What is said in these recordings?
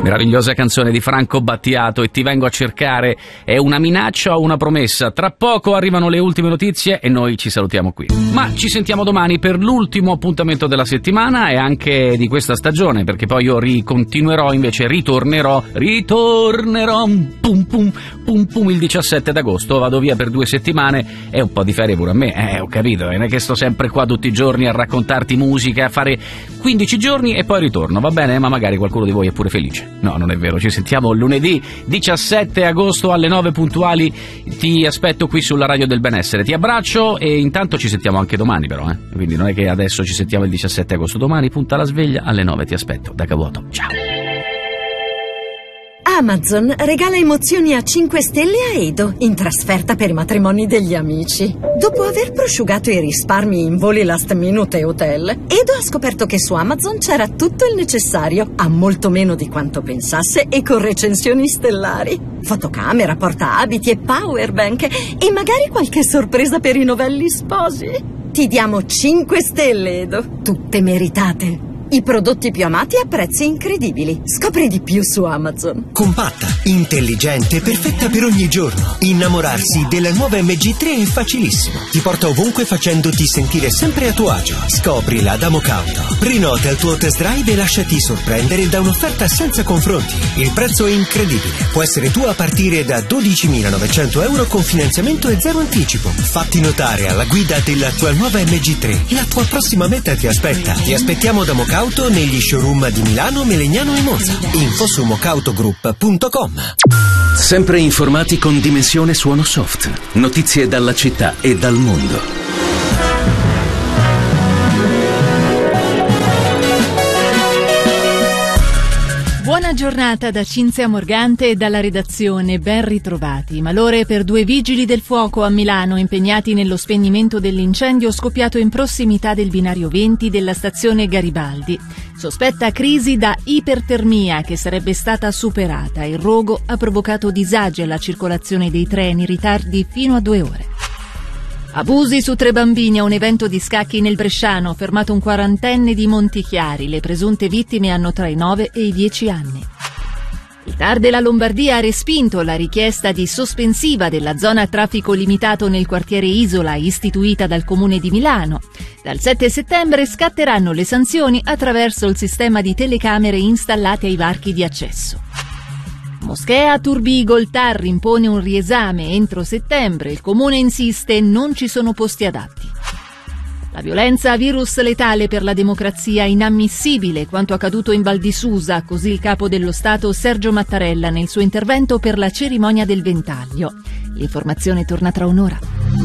Meravigliosa canzone di Franco Battiato, E ti vengo a cercare. È una minaccia o una promessa? Tra poco arrivano le ultime notizie e noi ci salutiamo qui. Ma ci sentiamo domani per l'ultimo appuntamento della settimana e anche di questa stagione, perché poi io ritornerò pum pum pum pum il 17 d'agosto. Vado via per 2 settimane e un po' di ferie pure a me. Ho capito, non è che sto sempre qua tutti i giorni a raccontarti musica, a fare 15 giorni e poi ritorno, va bene? Ma magari qualcuno di voi è pure felice. No, non è vero, ci sentiamo lunedì 17 agosto alle 9 puntuali. Ti aspetto qui sulla Radio del Benessere. Ti abbraccio e intanto ci sentiamo anche domani però, quindi non è che adesso ci sentiamo il 17 agosto. Domani punta la sveglia alle 9, ti aspetto da Cavuoto. Ciao. Amazon regala emozioni a 5 stelle a Edo in trasferta per i matrimoni degli amici. Dopo aver prosciugato i risparmi in voli last minute e hotel, Edo ha scoperto che su Amazon c'era tutto il necessario, a molto meno di quanto pensasse e con recensioni stellari. Fotocamera, portaabiti e powerbank e magari qualche sorpresa per i novelli sposi. Ti diamo 5 stelle, Edo, tutte meritate. I prodotti più amati a prezzi incredibili. Scopri di più su Amazon. Compatta, intelligente, perfetta per ogni giorno. Innamorarsi della nuova MG3 è facilissimo. Ti porta ovunque facendoti sentire sempre a tuo agio. Scoprila da Mocauto. Prenota il tuo test drive e lasciati sorprendere da un'offerta senza confronti. Il prezzo è incredibile. Può essere tuo a partire da 12.900 euro con finanziamento e zero anticipo. Fatti notare alla guida della tua nuova MG3. La tua prossima meta ti aspetta. Ti aspettiamo da Mocauto negli showroom di Milano, Melegnano e Monza. Info su mocautogroup.com. Sempre informati con Dimensione Suono Soft. Notizie dalla città e dal mondo. Buona giornata da Cinzia Morgante e dalla redazione, ben ritrovati. Malore per 2 vigili del fuoco a Milano impegnati nello spegnimento dell'incendio scoppiato in prossimità del binario 20 della stazione Garibaldi. Sospetta crisi da ipertermia che sarebbe stata superata. Il rogo ha provocato disagi alla circolazione dei treni, ritardi fino a 2 ore. Abusi su 3 bambini a un evento di scacchi nel Bresciano, fermato un 40enne di Montichiari. Le presunte vittime hanno tra i 9 e i 10 anni. Il TAR della Lombardia ha respinto la richiesta di sospensiva della zona a traffico limitato nel quartiere Isola istituita dal Comune di Milano. Dal 7 settembre scatteranno le sanzioni attraverso il sistema di telecamere installate ai varchi di accesso. Moschea Turbigo, il TAR impone un riesame entro settembre, il Comune insiste, non ci sono posti adatti. La violenza a virus letale per la democrazia, inammissibile quanto accaduto in Val di Susa, così il capo dello Stato Sergio Mattarella nel suo intervento per la cerimonia del Ventaglio. L'informazione torna tra un'ora.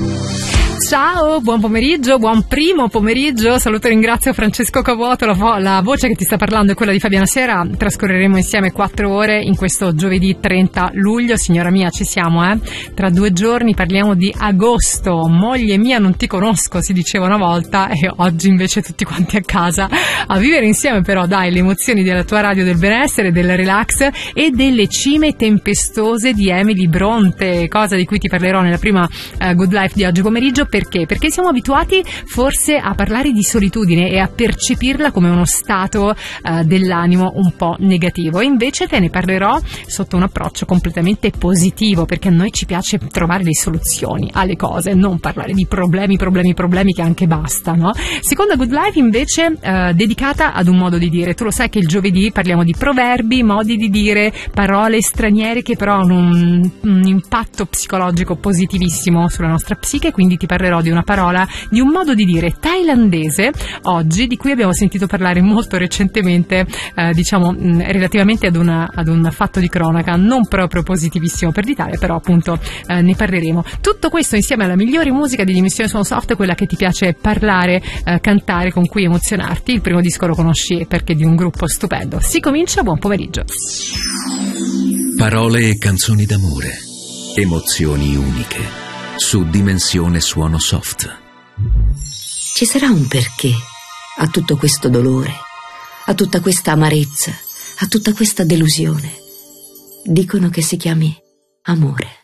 Ciao, buon pomeriggio, buon primo pomeriggio. Saluto e ringrazio Francesco Cavuoto, la voce che ti sta parlando è quella di Fabiana Sera. Trascorreremo insieme 4 ore in questo giovedì 30 luglio. Signora mia, ci siamo, Tra 2 giorni parliamo di agosto. Moglie mia, non ti conosco, si diceva una volta, e oggi invece tutti quanti a casa a vivere insieme però, dai, le emozioni della tua radio del benessere, del relax e delle cime tempestose di Emily Bronte, cosa di cui ti parlerò nella prima Good Life di oggi pomeriggio. Perché? Perché siamo abituati forse a parlare di solitudine e a percepirla come uno stato dell'animo un po' negativo. E invece te ne parlerò sotto un approccio completamente positivo, perché a noi ci piace trovare le soluzioni alle cose, non parlare di problemi che anche basta, no? Seconda Good Life invece dedicata ad un modo di dire. Tu lo sai che il giovedì parliamo di proverbi, modi di dire, parole straniere che però hanno un impatto psicologico positivissimo sulla nostra psiche, quindi ti parlerò di una parola, di un modo di dire thailandese oggi, di cui abbiamo sentito parlare molto recentemente, relativamente ad un fatto di cronaca non proprio positivissimo per l'Italia, però appunto ne parleremo. Tutto questo insieme alla migliore musica di Dimensione Suono Soft, quella che ti piace parlare, cantare, con cui emozionarti. Il primo disco lo conosci perché è di un gruppo stupendo. Si comincia, buon pomeriggio. Parole e canzoni d'amore, emozioni uniche. Su Dimensione Suono Soft. Ci sarà un perché a tutto questo dolore, a tutta questa amarezza, a tutta questa delusione. Dicono che si chiami amore.